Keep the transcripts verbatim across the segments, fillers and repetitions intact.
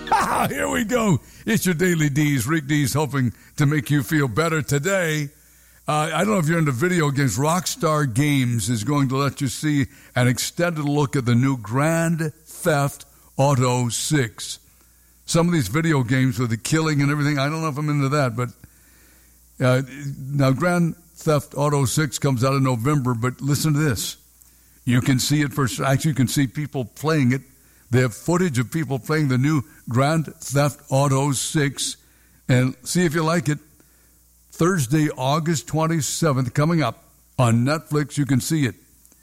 Here we go. It's your Daily D's. Rick D's hoping to make you feel better today. Uh, I don't know if you're into video games. Rockstar Games is going to let you see an extended look at the new Grand Theft Auto six. Some of these video games with the killing and everything, I don't know if I'm into that, but uh, now Grand Theft Auto six comes out in November, but listen to this. You can see it first. Actually, you can see people playing it. They have footage of people playing the new Grand Theft Auto six, and see if you like it. Thursday, August twenty-seventh, coming up on Netflix. You can see it.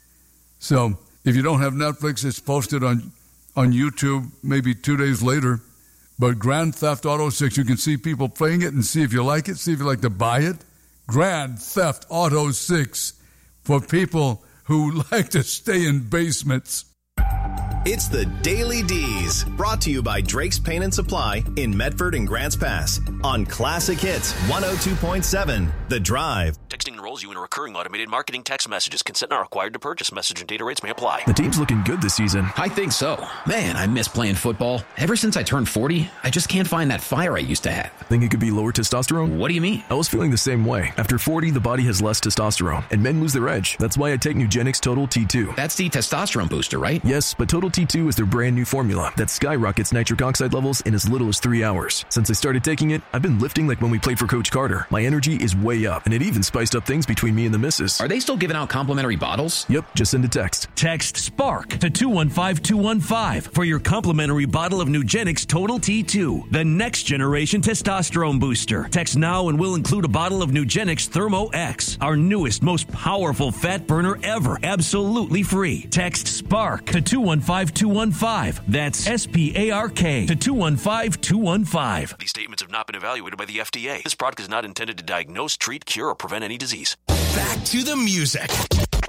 So if you don't have Netflix, it's posted on, on YouTube maybe two days later. But Grand Theft Auto six, you can see people playing it and see if you like it, see if you like to buy it. Grand Theft Auto six for people who like to stay in basements. It's the Daily D's, brought to you by Drake's Paint and Supply in Medford and Grants Pass on Classic Hits one oh two point seven, The Drive. Texting enrolls you in a recurring automated marketing text messages. Consent not required to purchase. Message and data rates may apply. The team's looking good this season. I think so. Man, I miss playing football. Ever since I turned forty, I just can't find that fire I used to have. Think it could be lower testosterone? What do you mean? I was feeling the same way. After forty, the body has less testosterone, and men lose their edge. That's why I take Nugenix Total T two. That's the testosterone booster, right? Yes, but Total T two is their brand new formula that skyrockets nitric oxide levels in as little as three hours. Since I started taking it, I've been lifting like when we played for Coach Carter. My energy is way up, and it even spiced up things between me and the missus. Are they still giving out complimentary bottles? Yep, just send a text. Text SPARK to two one five two one five for your complimentary bottle of Nugenix Total T two, the next generation testosterone booster. Text now and we'll include a bottle of Nugenix Thermo X, our newest, most powerful fat burner ever, absolutely free. Text SPARK to two one five two one five. That's S P A R K to two one five two one five. These statements have not been evaluated by the F D A. This product is not intended to diagnose, treat, cure, or prevent any disease. Back to the music.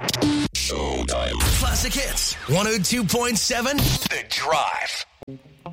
Showtime. Classic Hits one oh two point seven, The Drive.